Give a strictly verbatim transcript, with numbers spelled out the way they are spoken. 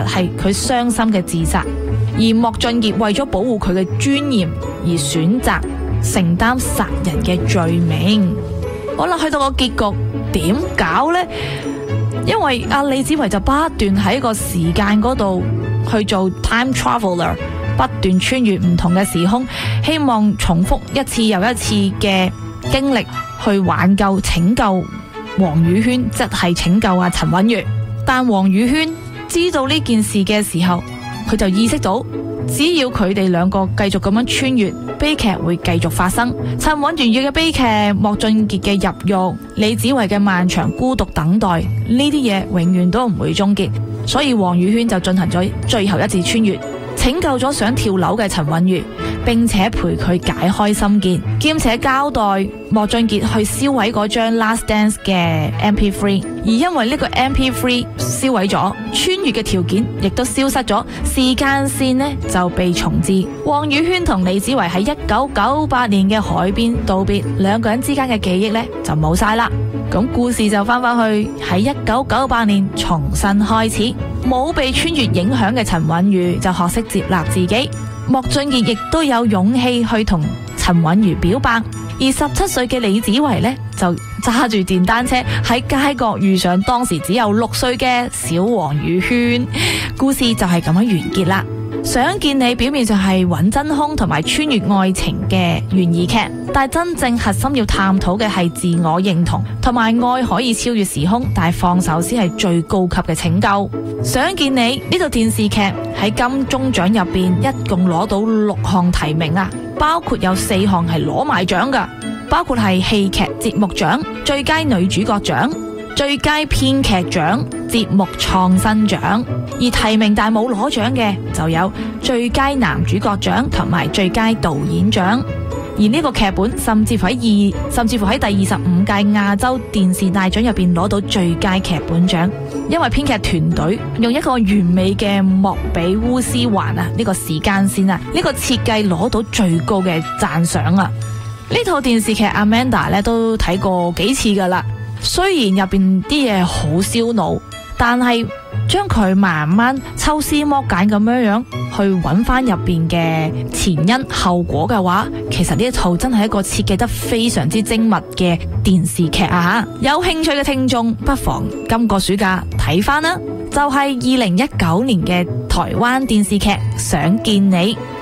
係佢傷心嘅自殺，而莫俊傑為咗保護佢嘅尊嚴而選擇承擔殺人嘅罪名。好啦，去到個結局點搞呢？因為阿李子維就不斷喺個時間嗰度去做 time traveler， 不斷穿越唔同嘅時空，希望重複一次又一次嘅經歷去挽救拯救黃宇軒，即係拯救阿陳韻如。但黃宇軒知道呢件事嘅時候，佢就意識到只要佢哋兩個繼續咁樣穿越，悲劇會繼續發生。陳韻如嘅悲劇，莫俊傑嘅入獄，李子維嘅漫長孤獨等待，呢啲嘢永遠都唔會終結。所以黃宇軒就進行咗最後一次穿越，拯救咗想跳樓嘅陳韻如，並且陪佢解開心結，兼且交代莫俊傑去燒毀嗰張 Last Dance 嘅 M P 三， 而因為呢個 M P 三 燒毀咗，穿越嘅條件亦都消失咗，時間線呢就被重置。黃宇軒同李子維喺一九九八年嘅海邊道別，兩個人之間嘅記憶呢就冇晒啦。咁故事就翻返去喺一九九八年重新開始，冇被穿越影響嘅陳韻如就學識接納自己，莫俊傑亦都有勇氣去同陳韻如表白，而十七歲嘅李子維呢，就揸住電單車喺街角遇上當時只有六歲嘅小黃宇軒，故事就係咁樣完結啦。想見你表面上係揾真兇同埋穿越愛情嘅懸疑劇，但係真正核心要探討嘅係自我認同同埋愛可以超越時空，但係放手先係最高級嘅拯救。想見你呢套電視劇喺金鐘獎入邊一共攞到六項提名啊，包括有四項係攞埋獎噶，包括係戲劇節目獎、最佳女主角獎、最佳編劇獎、節目創新獎，而提名但冇攞獎嘅就有最佳男主角獎同埋最佳導演獎。而呢個劇本甚至乎喺二，甚至乎喺第二十五屆亞洲電視大獎入邊攞到最佳劇本獎，因為編劇團隊用一個完美嘅莫比烏斯環啊，呢個時間線啊，呢個設計攞到最高嘅讚賞啊！呢套電視劇 Amanda 咧都睇過幾次噶啦，雖然入邊啲嘢好燒腦，但係將佢慢慢抽絲剝繭咁樣樣去揾翻入邊嘅前因後果嘅話，其實呢一套真係一個設計得非常之精密嘅電視劇啊！有興趣嘅聽眾不妨今個暑假睇翻啦，就係二零一九年嘅台灣電視劇《想見你》。